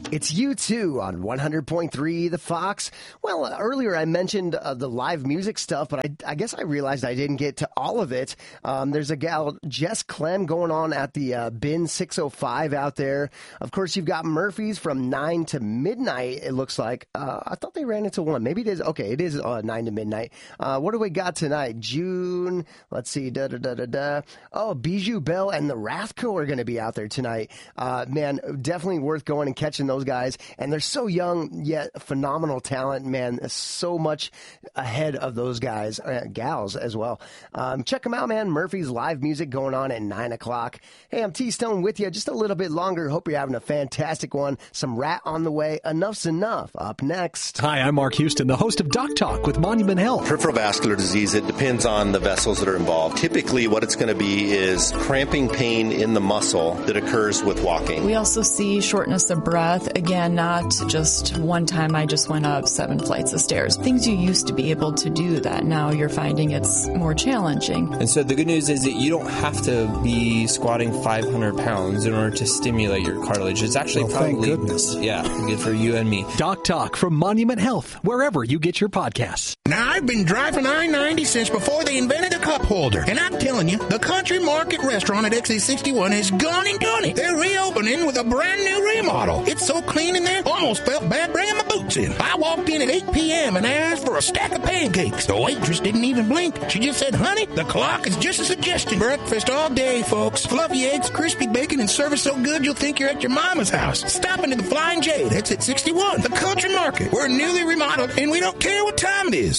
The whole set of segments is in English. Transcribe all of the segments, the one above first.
It's U2 on 100.3 The Fox. Well, earlier I mentioned the live music stuff, but I guess I realized I didn't get to all of it. There's a gal, Jess Clem, going on at the Bin 605 out there. Of course, you've got Murphy's from 9 to midnight, it looks like. I thought they ran into 1. Maybe it is. Okay, it is 9 to midnight. What do we got tonight? June, let's see, Oh, Bijou Bell and the Rathco are going to be out there tonight. Man, definitely worth going and catching those guys, and they're so young yet phenomenal talent, man. So much ahead of those guys, gals as well. Check them out, man. Murphy's live music going on at 9 o'clock. Hey, I'm T-Stone with you just a little bit longer. Hope you're having a fantastic one. Some Rat on the way. Enough's Enough up next. Hi, I'm Mark Houston, the host of Doc Talk with Monument Health. Peripheral vascular disease, it depends on the vessels that are involved. Typically, what it's going to be is cramping pain in the muscle that occurs with walking. We also see shortness of breath. Again, not just one time I just went up 7 flights of stairs. Things you used to be able to do that now you're finding it's more challenging. And so the good news is that you don't have to be squatting 500 pounds in order to stimulate your cartilage. It's actually probably, thank goodness. Yeah, good for you and me. Doc Talk from Monument Health, wherever you get your podcasts. Now, I've been driving I-90 since before they invented a cup holder. And I'm telling you, the Country Market Restaurant at Exit 61 has gone and done it. They're reopening with a brand new remodel. It's so clean in there, almost felt bad bringing my boots in. I walked in at 8 p.m. and asked for a stack of pancakes. The waitress didn't even blink. She just said, honey, the clock is just a suggestion. Breakfast all day, folks. Fluffy eggs, crispy bacon, and service so good you'll think you're at your mama's house. Stop into the Flying J. That's at 61. The Country Market. We're newly remodeled, and we don't care what time it is.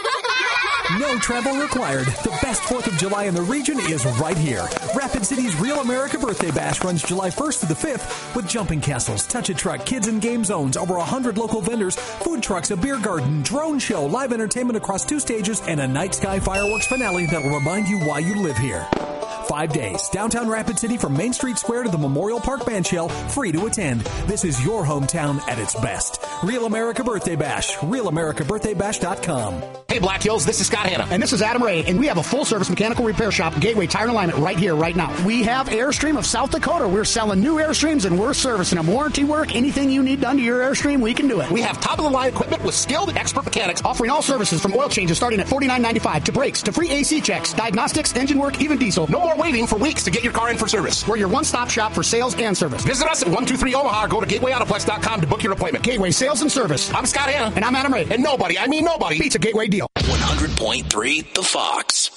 No travel required. The best 4th of July in the region is right here. Rapid City's Real America Birthday Bash runs July 1st to the 5th with jumping castles, touch-a-truck, kids and game zones, over 100 local vendors, food trucks, a beer garden, drone show, live entertainment across 2 stages, and a night sky fireworks finale that will remind you why you live here. 5 days. Downtown Rapid City from Main Street Square to the Memorial Park Bandshell, free to attend. This is your hometown at its best. Real America Birthday Bash. RealAmericaBirthdayBash.com. Hey, Black Hills, this is Scott Hanna. And this is Adam Ray, and we have a full-service mechanical repair shop, Gateway Tire and Alignment, right here, right now. We have Airstream of South Dakota. We're selling new Airstreams, and we're servicing them. Warranty work, anything you need done to your Airstream, we can do it. We have top-of-the-line equipment with skilled expert mechanics. Offering all services from oil changes starting at $49.95 to brakes, to free AC checks, diagnostics, engine work, even diesel. No more waiting for weeks to get your car in for service. We're your one-stop shop for sales and service. Visit us at 123 Omaha or go to GatewayAutoplex.com to book your appointment. Gateway Sales and Service. I'm Scott Hanna. And I'm Adam Ray. And nobody, I mean nobody, beats a Gateway deal. 100.3 The Fox.